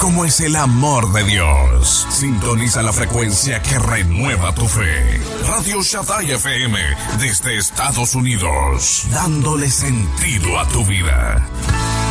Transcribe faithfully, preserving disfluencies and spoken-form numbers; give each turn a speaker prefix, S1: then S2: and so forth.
S1: cómo es el amor de Dios. Sintoniza la frecuencia que renueva tu fe. Radio Shaddai F M desde Estados Unidos, dándole sentido a tu vida.